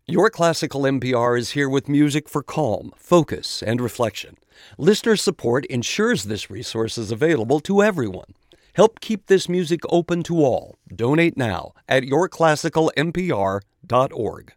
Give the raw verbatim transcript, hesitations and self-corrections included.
Your Classical N P R is here with music for calm, focus, and reflection. Listener support ensures this resource is available to everyone. Help keep this music open to all. Donate now at your classical n p r dot org.